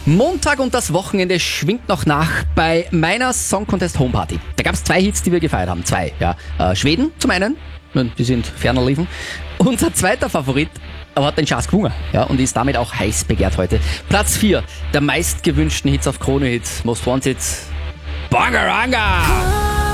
Montag und das Wochenende schwingt noch nach bei meiner Song Contest Homeparty. Da gab es 2 Hits, die wir gefeiert haben. 2, ja. Schweden zum einen, die sind ferner liefen. Unser zweiter Favorit hat den Schatz gewonnen, ja, und ist damit auch heiß begehrt heute. Platz 4 der meistgewünschten Hits auf Krone Hits, Most Wanted, Bangaranga!